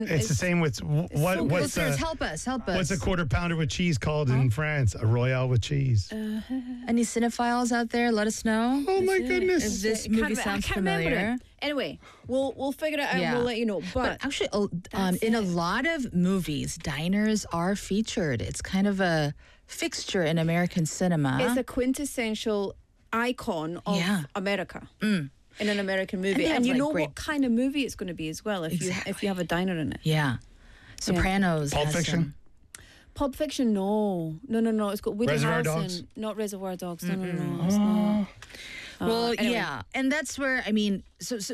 It's the same with what's Listeners, help us. what's a quarter pounder with cheese called in France? A Royale with cheese. Any cinephiles out there? Let us know. Oh my goodness! If this movie sounds familiar. Anyway, we'll figure it out and we'll let you know. But actually, in a lot of movies, diners are featured. It's kind of a fixture in American cinema. it's a quintessential icon of America. In an American movie, they and have, you like, know great- what kind of movie it's going to be as well if you have a diner in it. Yeah. Sopranos. Pulp has Fiction? Pulp Fiction, no. It's got Woody Reservoir Harrelson, Dogs? not Reservoir Dogs. No, it's not. Well, Anyway. yeah, and that's where I mean,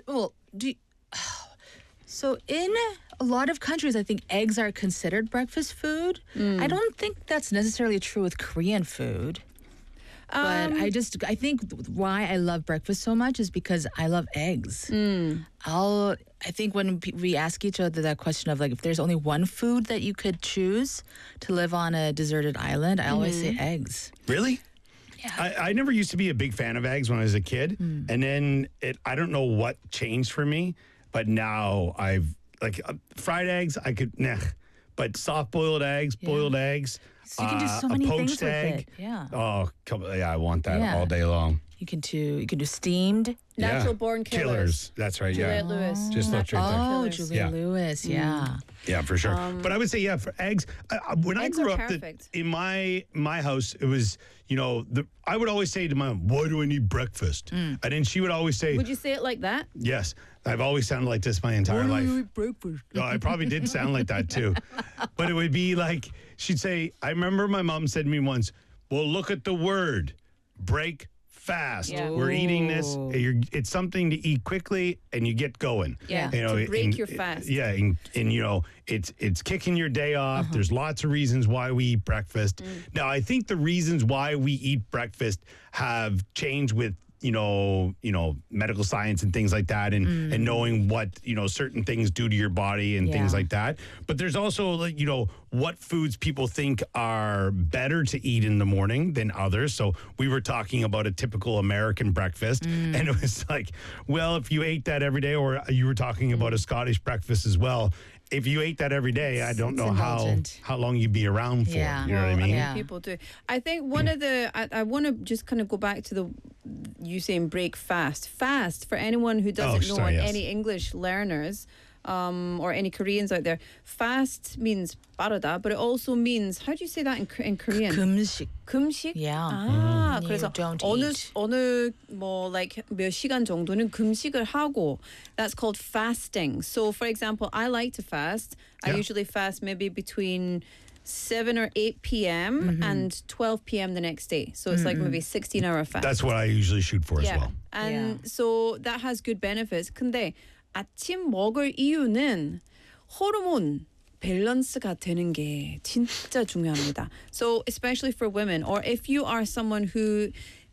so in a lot of countries, I think eggs are considered breakfast food. I don't think that's necessarily true with Korean food. But I think why I love breakfast so much is because I love eggs. I think when we ask each other that question of like, if there's only one food that you could choose to live on a deserted island, I always say eggs. Really? Yeah. I never used to be a big fan of eggs when I was a kid, and then I don't know what changed for me, but now I've fried eggs. I could but soft boiled eggs, boiled eggs. So you can do so a many poached things with egg. it. Yeah. Oh, I want that all day long. You can do steamed. Natural Born Killers. That's right. Juliette Yeah. Lewis. Just looked right there. Oh, Killers. Julia Yeah. Lewis. Yeah. Yeah, for sure. But I would say, for eggs, when Eggs I grew are up, perfect. in my house, it was, I would always say to my mom, why do I need breakfast? And then she would always say, Would you say it like that? yes. I've always sounded like this my entire life. breakfast? No, I probably did sound like that too. But it would be like, she'd say, I remember my mom said to me once, well, look at the word, break fast. Yeah. We're eating this. It's something to eat quickly and you get going. Yeah, to break your fast. Yeah, and it's kicking your day off. There's lots of reasons why we eat breakfast. Now, I think the reasons why we eat breakfast have changed with medical science and things like that, and knowing what certain things do to your body and things like that. But there's also what foods people think are better to eat in the morning than others. So we were talking about a typical American breakfast, and it was like, well, if you ate that every day, or you were talking about a Scottish breakfast as well. If you ate that every day, I don't know how long you'd be around for. Yeah. You know what I mean? Yeah. People do. I think one of the, I want to just kind of go back to you saying break fast. Fast, for anyone who doesn't know, any English learners or any Koreans out there, fast means 빠르다, but it also means, how do you say that in Korean? 금식. 금식? Yeah. 그래서 don't eat. 어느 like 몇 시간 정도는 금식을 하고, that's called fasting. So for example, I like to fast. I usually fast maybe between 7 or 8 p.m. and 12 p.m. the next day. So it's like maybe 16-hour fast. That's what I usually shoot for as well. And so that has good benefits. 근데 아침 먹을 이유는 호르몬 밸런스가 되는 게 진짜 중요합니다. So especially for women, or if you are someone who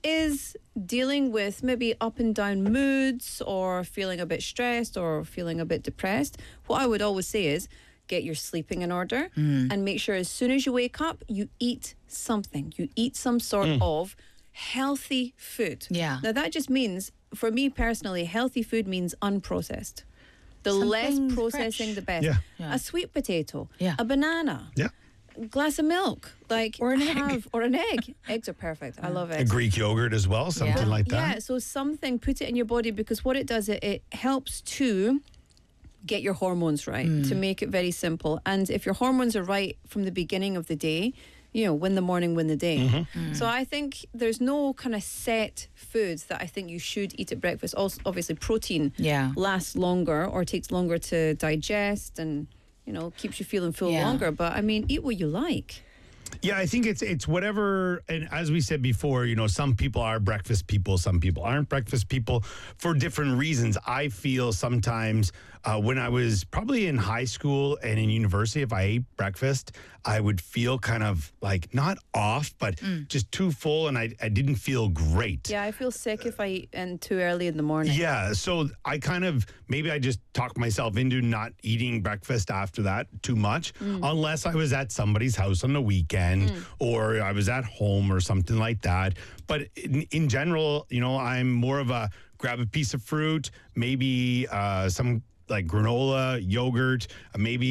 is dealing with maybe up and down moods, or feeling a bit stressed, or feeling a bit depressed, what I would always say is get your sleeping in order and make sure as soon as you wake up, you eat something. You eat some sort of healthy food. Yeah. Now that just means, for me personally, healthy food means unprocessed. The Something less processing, fresh. the best. Yeah. A sweet potato, Yeah. a banana, Yeah. a glass of milk, Or an egg. or an egg. Eggs are perfect. I love A it. Greek yogurt as well, something like that. Yeah, so something, put it in your body, because what it does, it helps to get your hormones right, to make it very simple. And if your hormones are right from the beginning of the day, win the morning, win the day. So I think there's no kind of set foods that I think you should eat at breakfast. Also, obviously, protein lasts longer or takes longer to digest, and keeps you feeling full longer. But I mean, eat what you like. Yeah, I think it's whatever. And as we said before, some people are breakfast people, some people aren't breakfast people for different reasons. I feel sometimes when I was probably in high school and in university, if I ate breakfast, I would feel kind of like not off, but just too full, and I didn't feel great. Yeah, I feel sick if I eat too early in the morning. Yeah, so I maybe I just talked myself into not eating breakfast after that too much, unless I was at somebody's house on the weekend or I was at home or something like that. But in general, I'm more of a grab a piece of fruit, maybe some like granola, yogurt, maybe